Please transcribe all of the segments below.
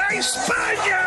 a Espanha!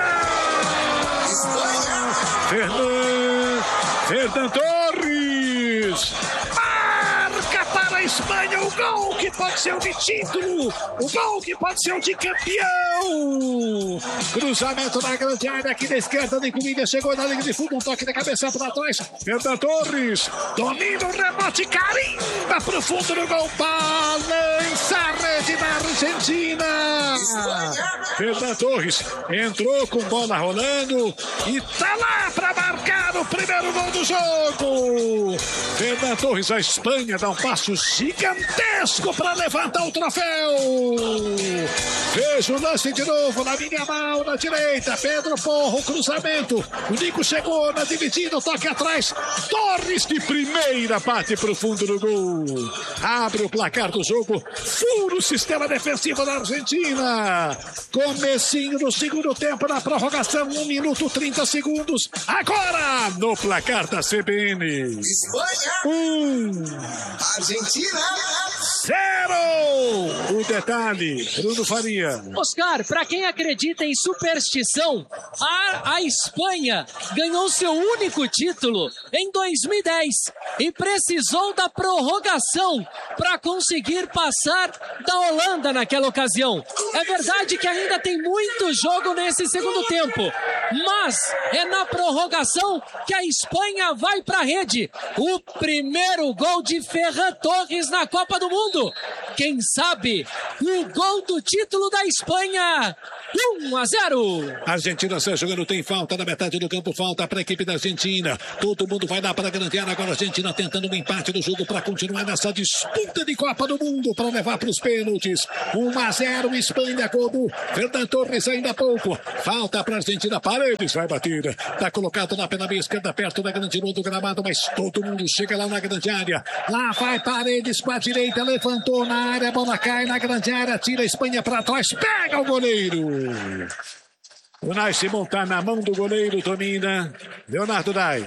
Fernan Torres! Marca para a Espanha o gol que pode ser o de título, o gol que pode ser o de campeão. Cruzamento na grande área aqui da esquerda da Comida, chegou na linha de fundo, um toque de cabeça para trás. Fernan Torres domina o rebote, carimba pro fundo do gol, balança a rede da Argentina. Fernan Torres entrou com bola rolando e tá lá para marcar o primeiro gol do jogo. Fernan Torres, a Espanha dá um passo gigantesco para levantar o troféu. Veja o lance de novo na minha mão, na direita. Pedro Porro, cruzamento. O Nico chegou na dividida, toque atrás. Torres de primeira bate para o fundo do gol. Abre o placar do jogo. Fura o sistema defensivo da Argentina. Comecinho do segundo tempo na prorrogação. 1 minuto 30 segundos. Agora, no placar da CBN. Espanha. Argentina. 0. O detalhe, Bruno Faria. Oscar, para quem acredita em superstição, a Espanha ganhou seu único título em 2010 e precisou da prorrogação para conseguir passar da Holanda naquela ocasião. É verdade que ainda tem muito jogo nesse segundo tempo, mas é na prorrogação que a Espanha vai para a rede. O primeiro gol de Ferran Torres na Copa do Mundo. Quem sabe o gol do título da Espanha. 1-0. A Argentina sai jogando, tem falta na metade do campo, falta para a equipe da Argentina. Todo mundo vai lá para a grande área. Agora a Argentina tentando um empate do jogo para continuar nessa disputa de Copa do Mundo, para levar para os pênaltis. 1-0 Espanha, gol do Fernan Torres ainda há pouco. Falta para a Argentina, Paredes vai bater. Está colocado na pela esquerda, perto da grande lua do gramado, mas todo mundo chega lá na grande área. Lá vai Paredes com a direita, levantou na área, a bola cai na grande área, tira a Espanha para trás, pega o goleiro. O Nai Simon tá na mão do goleiro, domina. Leonardo Dai.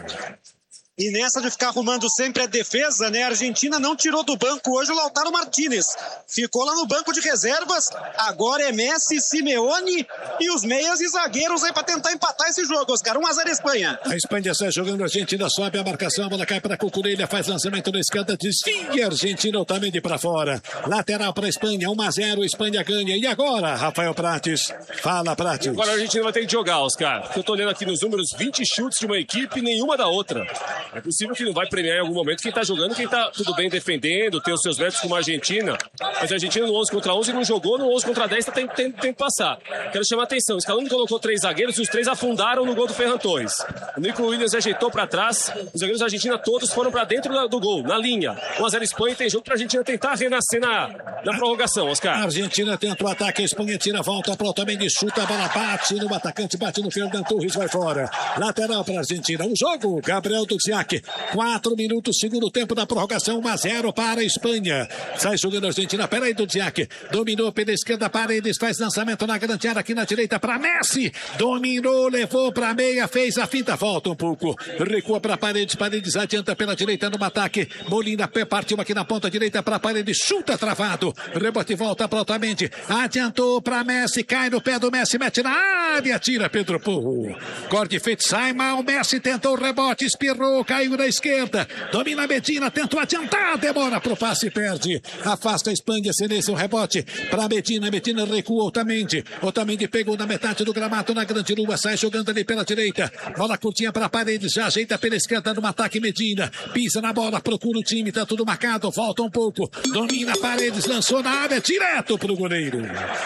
E nessa de ficar arrumando sempre a defesa, né? A Argentina não tirou do banco hoje o Lautaro Martínez. Ficou lá no banco de reservas. Agora é Messi, Simeone e os meias e zagueiros aí para tentar empatar esse jogo, Oscar. 1-0 Espanha. A Espanha sai jogando, a Argentina sobe a marcação, a bola cai para Cucurella, faz lançamento na esquerda, desvia a Argentina totalmente para fora. Lateral para a Espanha, 1-0, Espanha ganha. E agora, Rafael Prates? Fala, Prates. Agora a Argentina vai ter que jogar, Oscar. Eu tô olhando aqui nos números, 20 chutes de uma equipe e nenhuma da outra. É possível que não vai premiar em algum momento quem tá jogando, quem tá tudo bem defendendo, tem os seus méritos como a Argentina. Mas a Argentina no 11 contra 11 não jogou, no 11 contra 10 tá tem que passar. Quero chamar a atenção, o Scaloni colocou 3 zagueiros e os 3 afundaram no gol do Ferran Torres. O Nico Williams ajeitou para trás, os zagueiros da Argentina todos foram para dentro do gol, na linha. 1-0 Espanha e tem jogo pra Argentina tentar renascer na prorrogação, Oscar. A Argentina tenta o ataque, a Espanha tira a volta para o Otamendi, chuta, a bola bate no atacante, bate no Fernan Torres, vai fora. Lateral para a Argentina. O jogo, Gabriel Duziak, 4 minutos, segundo tempo da prorrogação, 1-0 para a Espanha. Sai jogando a Argentina, peraí, Duziak. Dominou pela esquerda, Paredes, faz lançamento na grande área aqui na direita para Messi. Dominou, levou para meia, fez a finta, volta um pouco. Recua para Paredes, Paredes adianta pela direita no ataque. Molina partiu aqui na ponta direita para Paredes, chuta travado. Rebote volta para Otamendi. Adiantou para Messi, cai no pé do Messi, mete na área, tira Pedro Porro. Corte feito, sai mal, Messi tentou o rebote, espirrou, caiu na esquerda. Domina a Medina, tentou adiantar, demora pro passe, perde. Afasta a Espanha, silencia o rebote para Medina, Medina recua Otamendi. Otamendi pegou na metade do gramado, na grande lua, sai jogando ali pela direita. Bola curtinha para Paredes, já ajeita pela esquerda no ataque, Medina. Pisa na bola, procura o time, tá tudo marcado, volta um pouco. Domina Paredes, lançou na área, direto pro goleiro.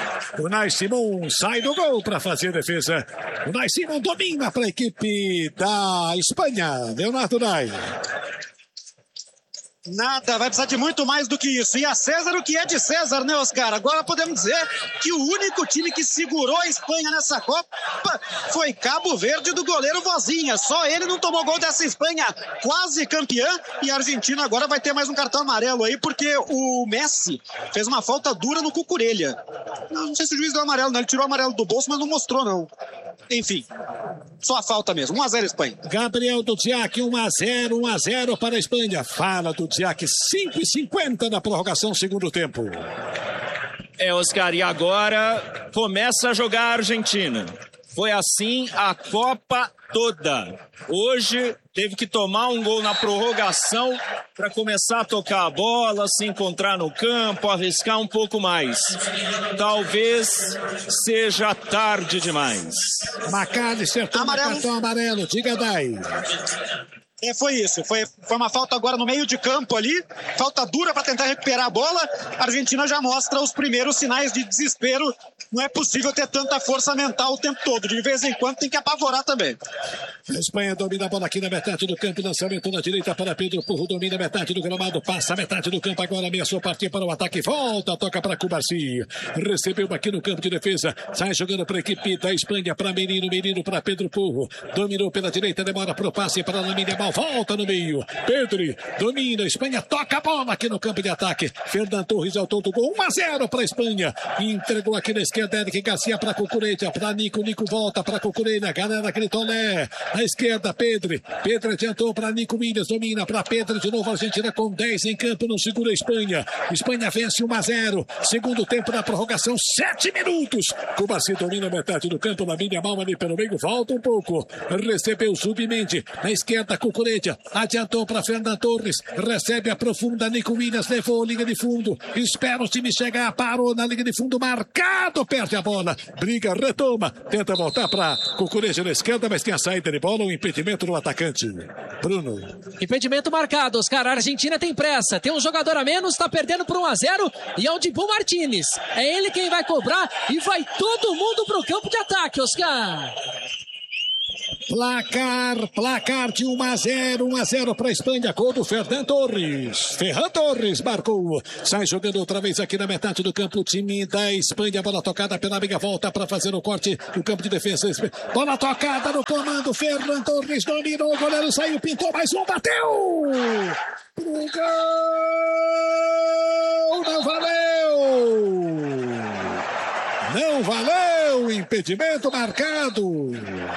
O Nai Simon sai do gol para fazer a defesa. O Nai Simon domina para a equipe da Espanha. Leonardo Nai. Nada, vai precisar de muito mais do que isso. E a César o que é de César, né, Oscar? Agora podemos dizer que o único time que segurou a Espanha nessa Copa foi Cabo Verde do goleiro Vozinha. Só ele não tomou gol dessa Espanha quase campeã. E a Argentina agora vai ter mais um cartão amarelo aí, porque o Messi fez uma falta dura no Cucurella. Não sei se o juiz deu amarelo, não. Ele tirou o amarelo do bolso, mas não mostrou, não. Enfim, só a falta mesmo. 1-0 Espanha. Gabriel Duziak, 1-0 para a Espanha. Fala Duziak, 5:50 da prorrogação, segundo tempo. Oscar, e agora começa a jogar a Argentina. Foi assim a Copa toda. Hoje teve que tomar um gol na prorrogação para começar a tocar a bola, se encontrar no campo, arriscar um pouco mais. Talvez seja tarde demais. McAllister toma cartão amarelo. Diga, Dai. Foi isso, foi uma falta agora no meio de campo ali, falta dura para tentar recuperar a bola. A Argentina já mostra os primeiros sinais de desespero. Não é possível ter tanta força mental o tempo todo, de vez em quando tem que apavorar também. A Espanha domina a bola aqui na metade do campo, lançamento na direita para Pedro Porro, domina a metade do gramado, passa a metade do campo, agora ameaçou partir para o ataque, volta, toca para Cubarci, recebeu aqui no campo de defesa, sai jogando para a equipe da Espanha, para Menino para Pedro Porro, dominou pela direita, demora para o passe para Lamine Yamal, volta no meio, Pedro domina, a Espanha toca a bola aqui no campo de ataque, Fernando Torres ao todo gol, 1-0 para a Espanha, entregou aqui na esquerda, Eric Garcia para Cucurella, para Nico volta para Cucurella, galera gritou né, na esquerda, Pedro adiantou para Nico Williams, domina para Pedro, de novo a Argentina com 10 em campo, não segura a Espanha, Espanha vence 1-0, segundo tempo da prorrogação, 7 minutos, Cubarci domina a metade do campo, Lamine Yamal ali pelo meio, volta um pouco, recebeu submente, na esquerda Cucurella, adiantou para Fernando Torres, recebe a profunda, Nico Williams levou linha de fundo, espera o time chegar, parou na linha de fundo, marcado, perde a bola, briga, retoma, tenta voltar para Cucurella na esquerda, mas tem a saída de bola, um impedimento do atacante. Bruno. Impedimento marcado, Oscar. A Argentina tem pressa, tem um jogador a menos, está perdendo por 1-0 e é o Dibu Martínez. É ele quem vai cobrar e vai todo mundo pro campo de ataque, Oscar. Placar de 1-0 para a Espanha, gol do Ferran Torres. Ferran Torres marcou, sai jogando outra vez aqui na metade do campo, o time da Espanha, bola tocada pela amiga, volta para fazer o corte no campo de defesa, bola tocada no comando, Ferran Torres dominou, o goleiro saiu, pintou, mais um, bateu! Pro gol! Não valeu, impedimento marcado.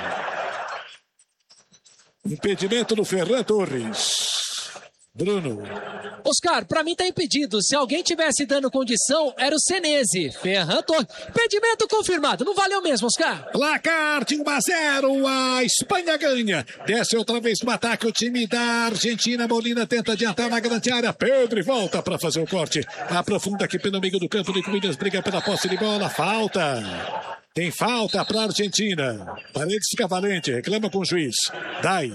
Impedimento do Ferran Torres. Bruno. Oscar, pra mim tá impedido. Se alguém tivesse dando condição, era o Senesi. Ferran Torres. Impedimento confirmado. Não valeu mesmo, Oscar. Placar de 1-0. A Espanha ganha. Desce outra vez no ataque o time da Argentina. Molina tenta adiantar na grande área. Pedro volta para fazer o corte. Aprofunda aqui pelo meio do campo. Nico Williams briga pela posse de bola. Falta. Tem falta para a Argentina. Paredes fica valente. Reclama com o juiz. Dai.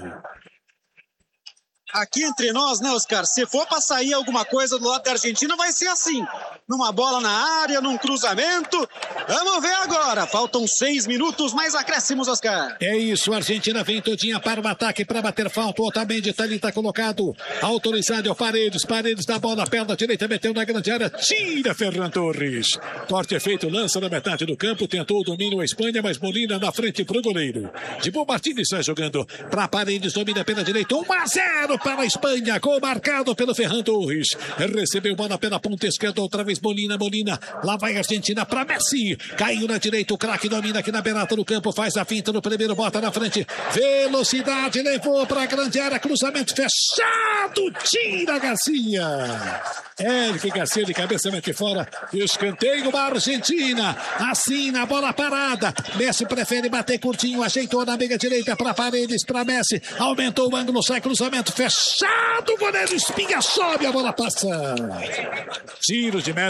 Aqui entre nós, né, Oscar? Se for para sair alguma coisa do lado da Argentina, vai ser assim. Numa bola na área, num cruzamento. Vamos ver agora. Faltam 6 minutos, mais acréscimos, Oscar. É isso, a Argentina vem todinha para o ataque, para bater falta. O Otamendi tá ali, tá colocado. Autorizado é o Paredes. Paredes da bola, perna direita, meteu na grande área. Tira Ferran Torres. Corte é feito, lança na metade do campo. Tentou o domínio a Espanha, mas Molina na frente pro goleiro. Dibu Martínez sai jogando para Paredes, domina pela direita. 1-0 para a Espanha, gol marcado pelo Ferran Torres. Recebeu bola pela ponta esquerda, outra vez Molina. Lá vai a Argentina para Messi. Caiu na direita, o craque domina aqui na beirada do campo, faz a finta no primeiro, bota na frente. Velocidade, levou para a grande área, cruzamento fechado, tira Garcia. Eric Garcia de cabeça mete fora. Escanteio para a Argentina. Assim na bola parada. Messi prefere bater curtinho, ajeitou na meia direita para Paredes, para Messi. Aumentou o ângulo, sai cruzamento fechado. O goleiro espinha, sobe, a bola passa. Tiro de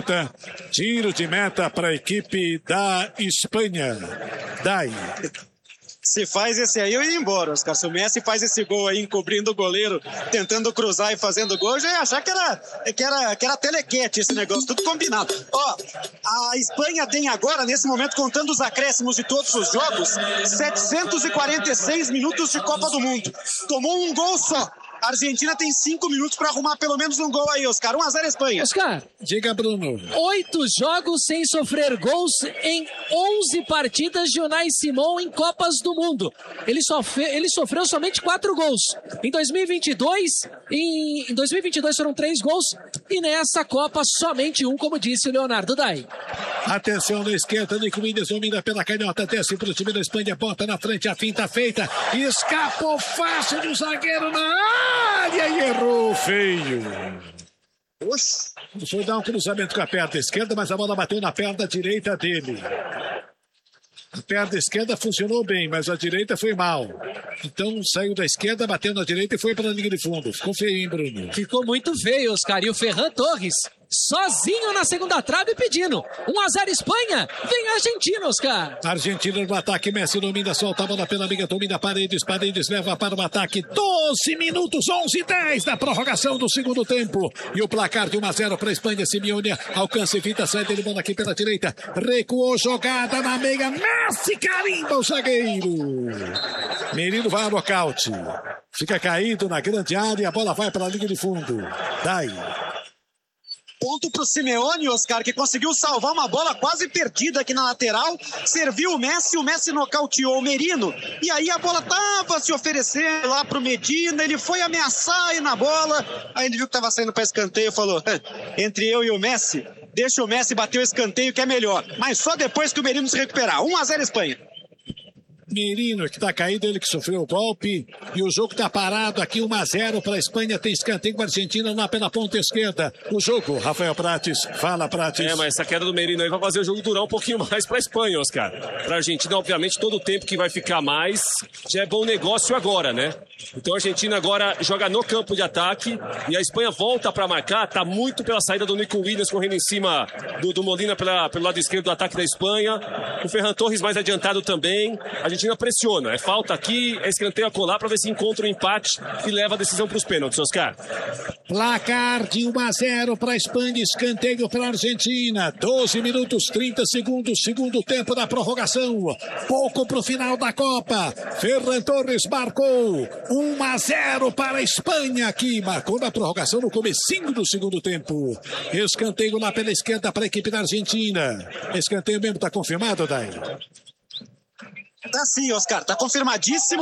meta para a equipe da Espanha. Dai. Se faz esse aí, eu ia embora, Oscar. Se o Messi faz esse gol aí, encobrindo o goleiro, tentando cruzar e fazendo gol, eu já ia achar que era telequete esse negócio, tudo combinado. Ó, a Espanha tem agora, nesse momento, contando os acréscimos de todos os jogos, 746 minutos de Copa do Mundo. Tomou um gol só. A Argentina tem 5 minutos para arrumar pelo menos um gol aí, Oscar. 1-0 Espanha. Oscar. Diga, Bruno. 8 jogos sem sofrer gols em 11 partidas de Unai Simon em Copas do Mundo. Ele sofreu somente 4 gols. Em 2022 foram 3 gols. E nessa Copa somente um, como disse o Leonardo Dai. Atenção na esquerda, Nico Williams domina pela canhota, desce para o time da Espanha, bota na frente, a finta feita. Escapou fácil de um zagueiro na área e errou feio. Oxe. Foi dar um cruzamento com a perna esquerda, mas a bola bateu na perna direita dele. A perna esquerda funcionou bem, mas a direita foi mal. Então saiu da esquerda, bateu na direita e foi para a linha de fundo. Ficou feio, hein, Bruno? Ficou muito feio, Oscar. E o Ferran Torres, sozinho na segunda trave, pedindo 1-0 Espanha. Vem a Argentina, Oscar. Argentina no ataque, Messi domina, solta a bola pela amiga, domina Paredes leva para o ataque. 12 minutos, 11-10 da prorrogação do segundo tempo. E o placar de 1-0 para a Espanha. Simeone alcança, evita, sai dele, bola aqui pela direita. Recuou, jogada na meia. Messi carimba o zagueiro. Merino vai ao nocaute. Fica caído na grande área, a bola vai para a linha de fundo. Daí. Ponto pro Simeone, Oscar, que conseguiu salvar uma bola quase perdida aqui na lateral. Serviu o Messi nocauteou o Merino. E aí a bola tava se oferecendo lá pro Medina, ele foi ameaçar aí na bola. Aí ele viu que tava saindo para escanteio e falou, entre eu e o Messi, deixa o Messi bater o escanteio que é melhor. Mas só depois que o Merino se recuperar. 1-0 Espanha. Merino que está caído, ele que sofreu o golpe. E o jogo está parado aqui, 1-0 para a Espanha. Tem escanteio com a Argentina lá pela ponta esquerda. O jogo, Rafael Prates. Fala, Prates. Mas essa queda do Merino aí vai fazer o jogo durar um pouquinho mais para a Espanha, Oscar. Para a Argentina, obviamente, todo o tempo que vai ficar mais já é bom negócio agora, né? Então a Argentina agora joga no campo de ataque e a Espanha volta para marcar. Tá muito pela saída do Nico Williams correndo em cima do Molina pelo lado esquerdo do ataque da Espanha. O Ferran Torres mais adiantado também. A Argentina pressiona. É falta aqui, é escanteio a colar para ver se encontra o empate e leva a decisão para os pênaltis, Oscar. Placar de 1-0 para a Espanha, escanteio para a Argentina. 12 minutos, 30 segundos, segundo tempo da prorrogação. Pouco para o final da Copa. Ferran Torres marcou 1-0 para a Espanha aqui. Marcou na prorrogação no comecinho do segundo tempo. Escanteio lá pela esquerda para a equipe da Argentina. Escanteio mesmo, está confirmado, Dai? Tá sim, Oscar, tá confirmadíssimo.